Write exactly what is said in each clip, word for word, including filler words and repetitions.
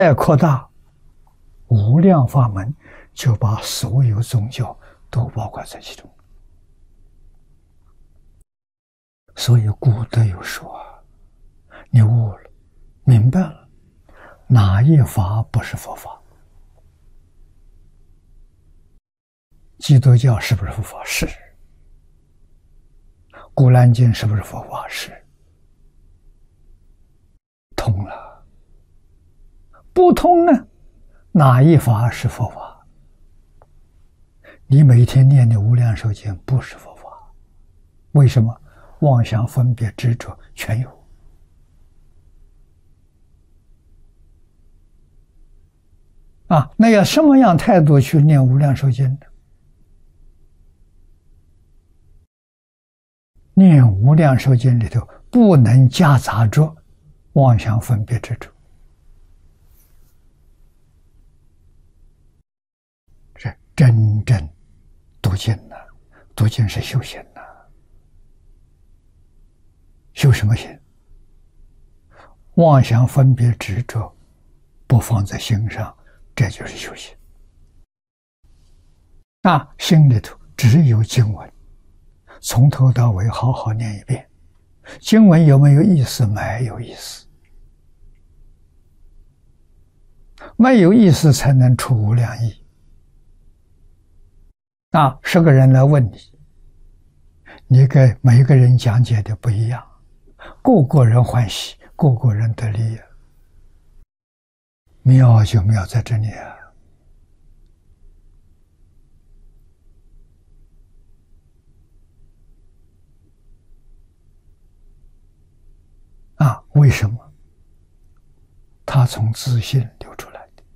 再扩大无量法门，就把所有宗教都包括在其中。所以古德有说啊，你悟了，明白了，哪一法不是佛法？基督教是不是佛法？是。古兰经是不是佛法？是。通了。不通呢？哪一法是佛法？你每天念的无量寿经不是佛法。为什么？妄想分别执着全有。啊，那要什么样态度去念无量寿经呢？念无量寿经里头不能夹杂着妄想分别执着，是真正读经呐、啊，读经是修行呐、啊，修什么行？妄想分别执着不放在心上，这就是修行。啊，心里头只有经文，从头到尾好好念一遍。经文有没有意思？没有意思。没有意思才能出无量义。啊，十个人来问你，你给每一个人讲解的不一样，个个人欢喜，个个人得利啊。妙就妙在这里啊！啊，为什么？他从自信流出来的。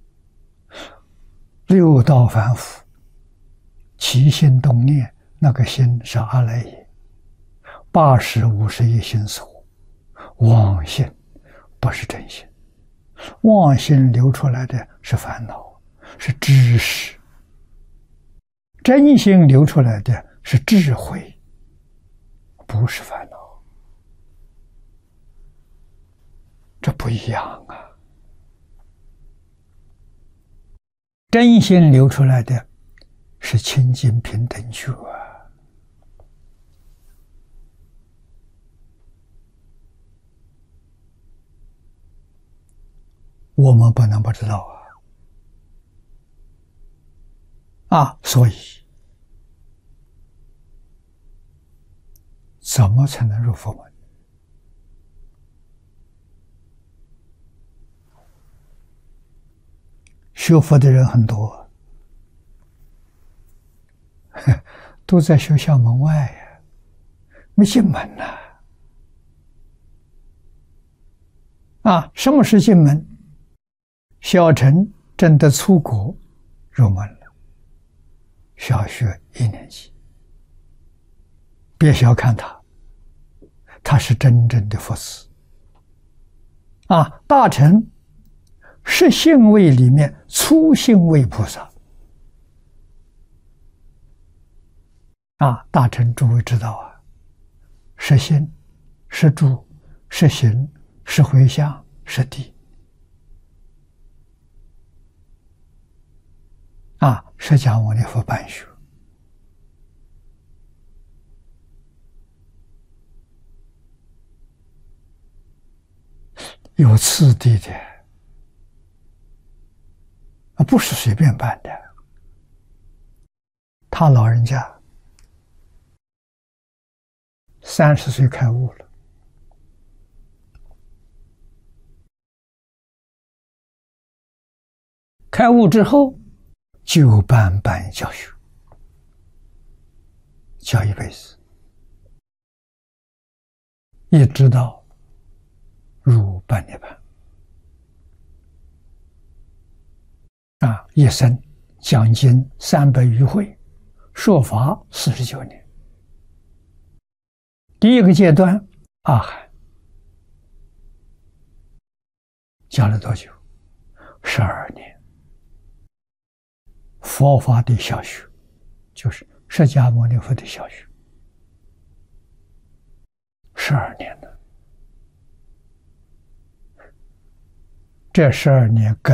六道凡夫，起心动念，那个心是阿赖耶，八十五十一心所，妄心不是真心。妄心流出来的是烦恼，是知识；真心流出来的是智慧，不是烦恼。这不一样啊！真心流出来的是清净平等觉啊！我们不能不知道啊！啊，所以怎么才能入佛门？学佛的人很多，都在学校门外呀，没进门呐！啊，什么是进门？小乘真的出国入门了，小学一年级。别小看他，他是真正的佛子。啊，大乘是信位里面初信位菩萨。啊，大乘诸位知道啊，是心，是住，是行，是回向，是地。啊，释迦牟尼佛办学，有次第的，啊，不是随便办的。他老人家三十岁开悟了，开悟之后就办办教学，教一辈子，一直到入半涅槃。啊，一生讲经三百余会，说法四十九年。第一个阶段，阿含讲了多久？十二年。佛法的小学，就是释迦牟尼佛的小学，十二年的。 这十二年更